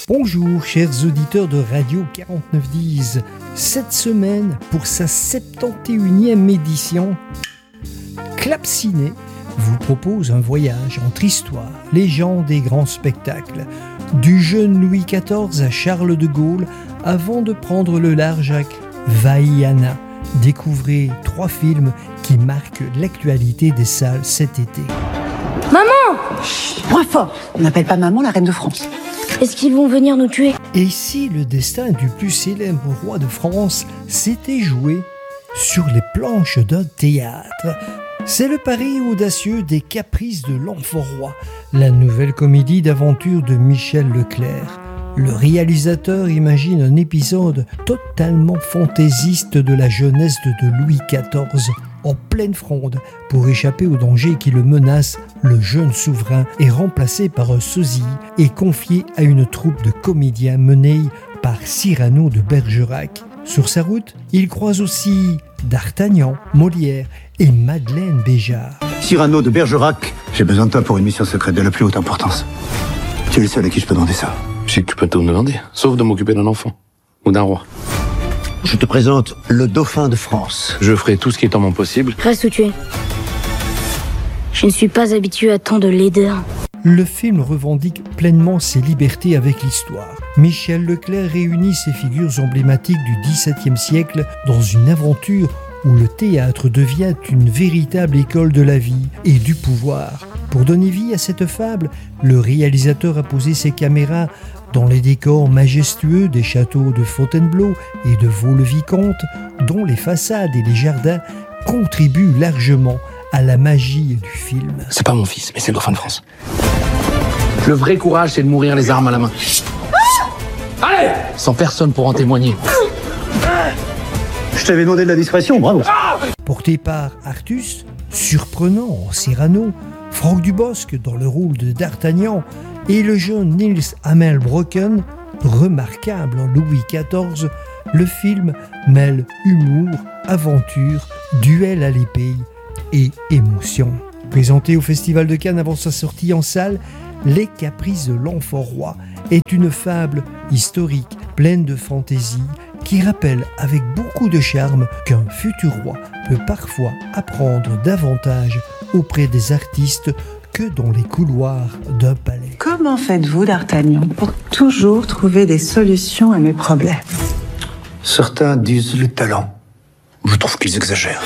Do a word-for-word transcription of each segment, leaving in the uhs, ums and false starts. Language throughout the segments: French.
Bonjour chers auditeurs de Radio quarante-neuf dix. Cette semaine, pour sa soixante et unième édition, Clap Ciné vous propose un voyage entre histoire, légendes et grands spectacles, du jeune Louis quatorze à Charles de Gaulle, avant de prendre le large avec Vaiana. Découvrez trois films qui marquent l'actualité des salles cet été. Maman! Chut, moins fort. On n'appelle pas maman la reine de France. Est-ce qu'ils vont venir nous tuer? Et si le destin du plus célèbre roi de France s'était joué sur les planches d'un théâtre? C'est le pari audacieux des Caprices de l'Enfant Roi, la nouvelle comédie d'aventure de Michel Leclerc. Le réalisateur imagine un épisode totalement fantaisiste de la jeunesse de Louis quatorze, en pleine fronde. Pour échapper au danger qui le menace, le jeune souverain est remplacé par un sosie et confié à une troupe de comédiens menée par Cyrano de Bergerac. Sur sa route, il croise aussi D'Artagnan, Molière et Madeleine Béjart. Cyrano de Bergerac, j'ai besoin de toi pour une mission secrète de la plus haute importance. Tu es le seul à qui je peux demander ça. Je sais que tu peux tout me demander, sauf de m'occuper d'un enfant ou d'un roi. Je te présente le dauphin de France. Je ferai tout ce qui est en mon possible. Reste où tu es. Je ne suis pas habitué à tant de laideur. Le film revendique pleinement ses libertés avec l'histoire. Michel Leclerc réunit ces figures emblématiques du dix-septième siècle dans une aventure où le théâtre devient une véritable école de la vie et du pouvoir. Pour donner vie à cette fable, le réalisateur a posé ses caméras dans les décors majestueux des châteaux de Fontainebleau et de Vaux-le-Vicomte, dont les façades et les jardins contribuent largement à la magie du film. C'est pas mon fils, mais c'est le dauphin de France. Le vrai courage, c'est de mourir les armes à la main. Allez! Sans personne pour en témoigner. Je t'avais demandé de la discrétion, bravo. Porté par Artus, surprenant en Cyrano, Franck Dubosc dans le rôle de D'Artagnan et le jeune Niels Hammer-Brocken, remarquable en Louis quatorze, le film mêle humour, aventure, duel à l'épée et émotion. Présenté au Festival de Cannes avant sa sortie en salle, Les Caprices de l'Enfant Roi est une fable historique pleine de fantaisie qui rappelle avec beaucoup de charme qu'un futur roi peut parfois apprendre davantage auprès des artistes que dans les couloirs d'un palais. Comment faites-vous, D'Artagnan, pour toujours trouver des solutions à mes problèmes? Certains disent le talent. Je trouve qu'ils exagèrent.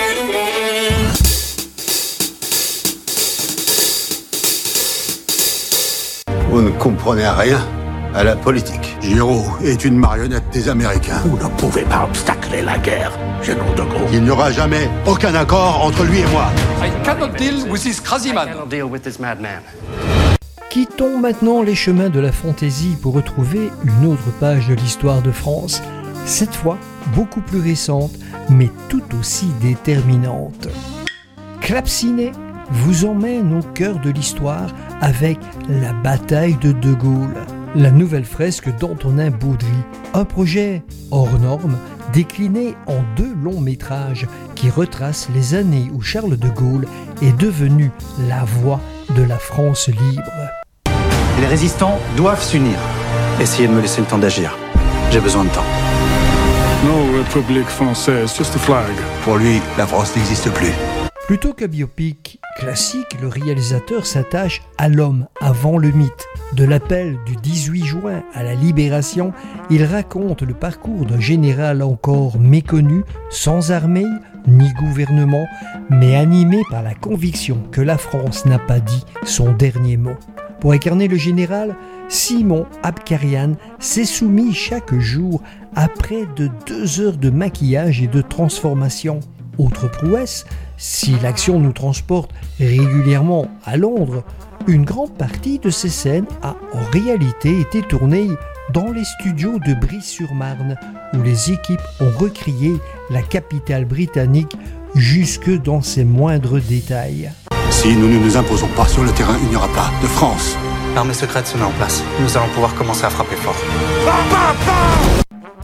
Vous ne comprenez rien à la politique. Giraud est une marionnette des Américains. Vous ne pouvez pas obstacler la guerre, général de Gaulle. Il n'y aura jamais aucun accord entre lui et moi. I cannot deal with this crazy man. I cannot deal with this madman. Quittons maintenant les chemins de la fantaisie pour retrouver une autre page de l'histoire de France, cette fois beaucoup plus récente, mais tout aussi déterminante. Clap Ciné vous emmène au cœur de l'histoire avec la bataille de De Gaulle, la nouvelle fresque d'Antonin Baudry, un projet hors norme décliné en deux longs métrages qui retracent les années où Charles de Gaulle est devenu la voix de la France libre. Les résistants doivent s'unir. Essayez de me laisser le temps d'agir. J'ai besoin de temps. No République française, just a flag. Pour lui, la France n'existe plus. Plutôt qu'un biopic classique, le réalisateur s'attache à l'homme avant le mythe. De l'appel du dix-huit juin à la Libération, il raconte le parcours d'un général encore méconnu, sans armée ni gouvernement, mais animé par la conviction que la France n'a pas dit son dernier mot. Pour incarner le général, Simon Abkarian s'est soumis chaque jour à près de deux heures de maquillage et de transformation. Autre prouesse, si l'action nous transporte régulièrement à Londres, une grande partie de ces scènes a en réalité été tournée dans les studios de Bry-sur-Marne, où les équipes ont recrié la capitale britannique jusque dans ses moindres détails. Si nous ne nous imposons pas sur le terrain, il n'y aura pas de France. L'armée secrète se met en place. Nous allons pouvoir commencer à frapper fort.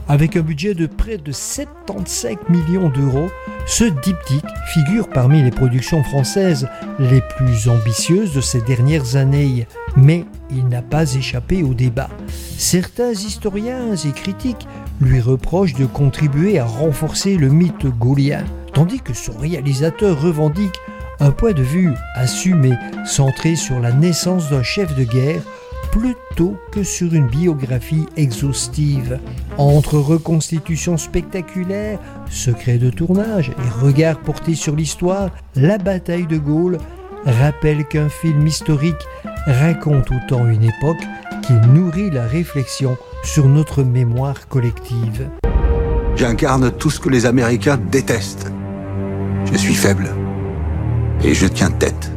Avec un budget de près de soixante-quinze millions d'euros, ce diptyque figure parmi les productions françaises les plus ambitieuses de ces dernières années. Mais il n'a pas échappé au débat. Certains historiens et critiques lui reprochent de contribuer à renforcer le mythe gaulien, tandis que son réalisateur revendique un point de vue assumé, centré sur la naissance d'un chef de guerre, plutôt que sur une biographie exhaustive. Entre reconstitution spectaculaire, secrets de tournage et regard porté sur l'histoire, la bataille de Gaulle rappelle qu'un film historique raconte autant une époque qu'il nourrit la réflexion sur notre mémoire collective. J'incarne tout ce que les Américains détestent. Je suis faible et je tiens tête.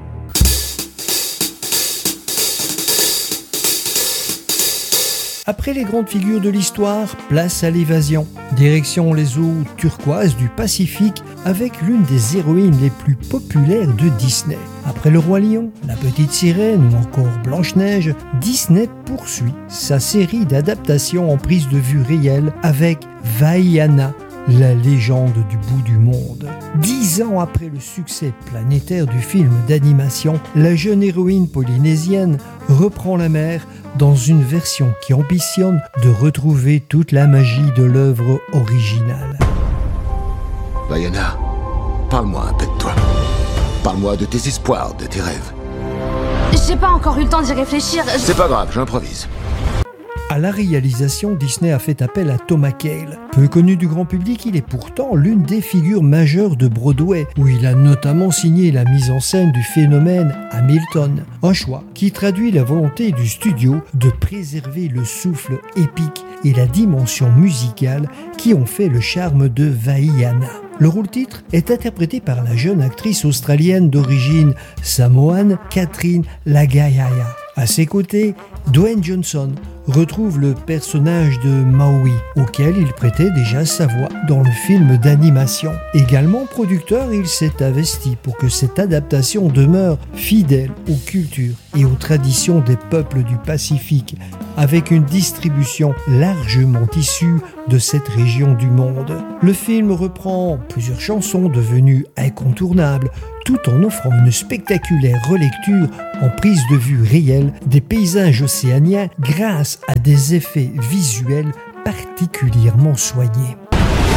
Après les grandes figures de l'histoire, place à l'évasion. Direction les eaux turquoises du Pacifique avec l'une des héroïnes les plus populaires de Disney. Après Le Roi Lion, La Petite Sirène ou encore Blanche-Neige, Disney poursuit sa série d'adaptations en prise de vue réelle avec Vaiana, la légende du bout du monde. Dix ans après le succès planétaire du film d'animation, la jeune héroïne polynésienne reprend la mer dans une version qui ambitionne de retrouver toute la magie de l'œuvre originale. Vaiana, parle-moi un peu de toi. Parle-moi de tes espoirs, de tes rêves. J'ai pas encore eu le temps d'y réfléchir. Je... C'est pas grave, j'improvise. À la réalisation, Disney a fait appel à Thomas Kail. Peu connu du grand public, il est pourtant l'une des figures majeures de Broadway, où il a notamment signé la mise en scène du phénomène Hamilton. Un choix qui traduit la volonté du studio de préserver le souffle épique et la dimension musicale qui ont fait le charme de Vaiana. Le rôle-titre est interprété par la jeune actrice australienne d'origine samoane Catherine Lagayaya. À ses côtés, Dwayne Johnson retrouve le personnage de Maui, auquel il prêtait déjà sa voix dans le film d'animation. Également producteur, il s'est investi pour que cette adaptation demeure fidèle aux cultures et aux traditions des peuples du Pacifique, avec une distribution largement issue de cette région du monde. Le film reprend plusieurs chansons devenues incontournables, tout en offrant une spectaculaire relecture en prise de vue réelle des paysages océaniens grâce à des effets visuels particulièrement soignés.